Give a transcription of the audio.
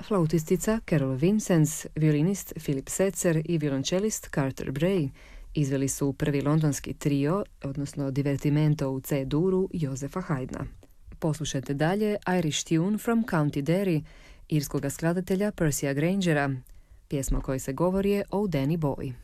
Flautistica Carol Vincenz, violinist Philip Setzer i violončelist Carter Bray izveli su prvi londonski trio, odnosno divertimento u C-duru Josefa Haydna. Poslušajte dalje Irish Tune from County Derry, irskoga skladatelja Percya Grangera. Pjesma o kojoj se govori je Oh Danny Boy.